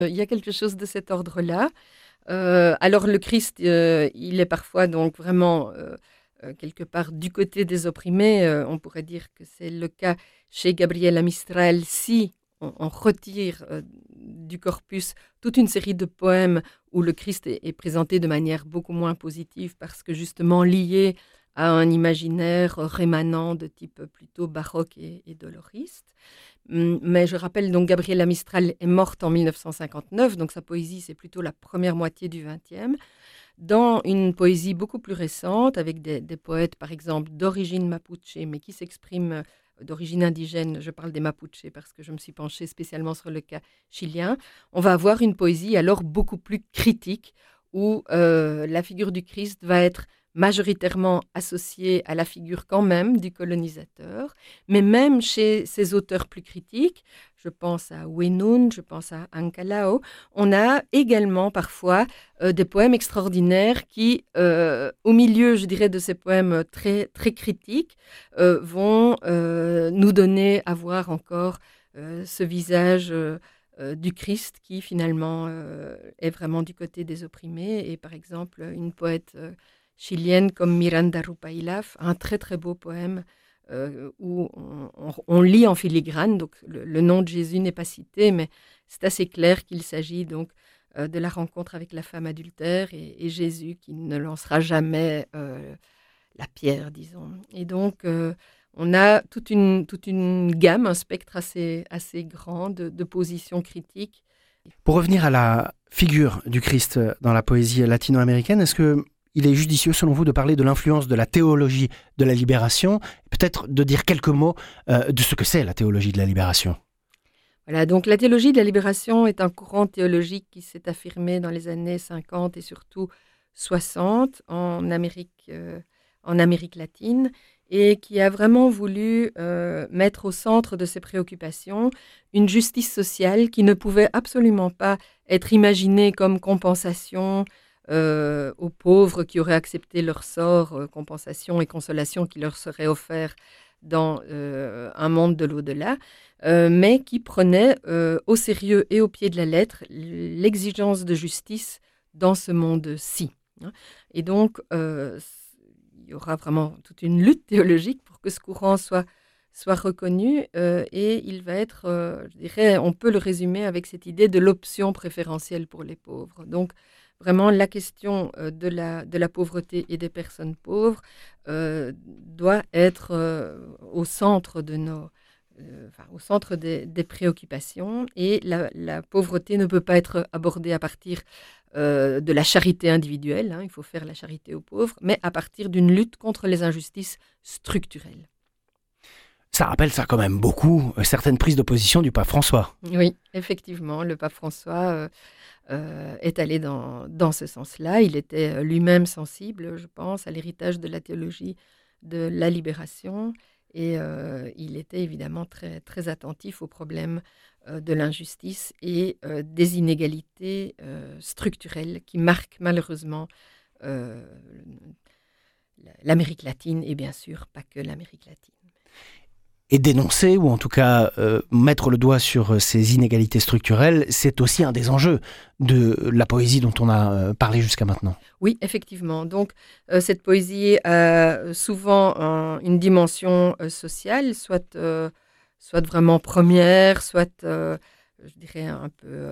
Il y a quelque chose de cet ordre-là. Alors le Christ, il est parfois donc vraiment quelque part du côté des opprimés. On pourrait dire que c'est le cas chez Gabriela Mistral si on retire du corpus toute une série de poèmes où le Christ est présenté de manière beaucoup moins positive parce que justement lié à un imaginaire rémanent de type plutôt baroque et doloriste. Mais je rappelle donc Gabriela Mistral est morte en 1959, donc sa poésie c'est plutôt la première moitié du XXe. Dans une poésie beaucoup plus récente, avec des poètes par exemple d'origine mapuche, mais qui s'expriment d'origine indigène, je parle des Mapuches parce que je me suis penchée spécialement sur le cas chilien, on va avoir une poésie alors beaucoup plus critique où la figure du Christ va être majoritairement associée à la figure quand même du colonisateur, mais même chez ces auteurs plus critiques, je pense à Wenun, je pense à Ancalao, on a également parfois des poèmes extraordinaires qui, au milieu, je dirais, de ces poèmes très, très critiques, vont nous donner à voir encore ce visage du Christ qui finalement est vraiment du côté des opprimés. Et par exemple, une poète chilienne comme Miranda Rupailaf, un très très beau poème où on lit en filigrane, donc le nom de Jésus n'est pas cité, mais c'est assez clair qu'il s'agit donc de la rencontre avec la femme adultère et Jésus qui ne lancera jamais la pierre, disons. Et donc, on a toute une gamme, un spectre assez grand de positions critiques. Pour revenir à la figure du Christ dans la poésie latino-américaine, est-ce qu'il est judicieux, selon vous, de parler de l'influence de la théologie de la libération, peut-être de dire quelques mots de ce que c'est la théologie de la libération? Voilà, donc la théologie de la libération est un courant théologique qui s'est affirmé dans les années 50 et surtout 60 en Amérique latine et qui a vraiment voulu mettre au centre de ses préoccupations une justice sociale qui ne pouvait absolument pas être imaginée comme compensation aux pauvres qui auraient accepté leur sort, compensation et consolation qui leur seraient offerts dans un monde de l'au-delà, mais qui prenait au sérieux et au pied de la lettre l'exigence de justice dans ce monde-ci. Et donc, il y aura vraiment toute une lutte théologique pour que ce courant soit reconnu et il va être, je dirais, on peut le résumer avec cette idée de l'option préférentielle pour les pauvres. Donc, vraiment, la question de la pauvreté et des personnes pauvres doit être au centre de au centre des préoccupations et la pauvreté ne peut pas être abordée à partir de la charité individuelle, il faut faire la charité aux pauvres, mais à partir d'une lutte contre les injustices structurelles. Ça rappelle ça quand même beaucoup certaines prises de position du pape François. Oui, effectivement, le pape François est allé dans ce sens-là. Il était lui-même sensible, je pense, à l'héritage de la théologie de la libération et il était évidemment très, très attentif aux problèmes de l'injustice et des inégalités structurelles qui marquent malheureusement l'Amérique latine et bien sûr pas que l'Amérique latine. Et dénoncer, ou en tout cas mettre le doigt sur ces inégalités structurelles, c'est aussi un des enjeux de la poésie dont on a parlé jusqu'à maintenant. Oui, effectivement. Donc, cette poésie a souvent une dimension sociale, soit vraiment première, soit, je dirais, un peu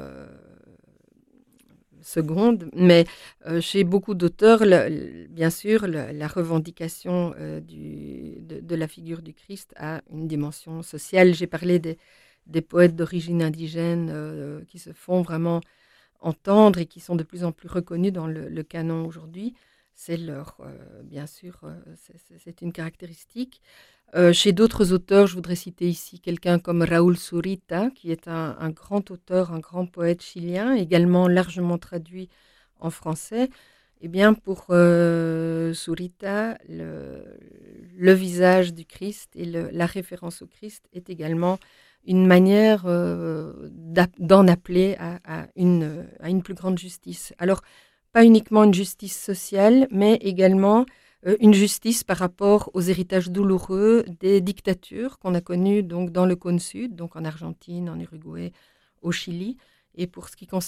seconde. Mais chez beaucoup d'auteurs, bien sûr, la revendication de la figure du Christ a une dimension sociale. J'ai parlé des poètes d'origine indigène qui se font vraiment entendre et qui sont de plus en plus reconnus dans le canon aujourd'hui. C'est bien sûr, c'est une caractéristique. Chez d'autres auteurs, je voudrais citer ici quelqu'un comme Raúl Zurita, qui est un grand auteur, un grand poète chilien, également largement traduit en français. Eh bien, pour Zurita, le visage du Christ et la référence au Christ est également une manière d'en appeler à une plus grande justice. Alors, pas uniquement une justice sociale, mais également une justice par rapport aux héritages douloureux des dictatures qu'on a connues donc, dans le cône sud, donc en Argentine, en Uruguay, au Chili, Et pour ce qui concerne